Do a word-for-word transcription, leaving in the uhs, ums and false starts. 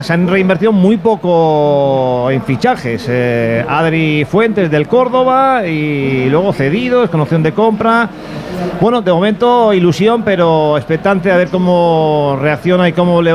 Se han reinvertido muy poco en fichajes. eh, Adri Fuentes del Córdoba y luego cedidos, con opción de compra. Bueno, de momento ilusión, pero expectante a ver cómo reacciona y cómo le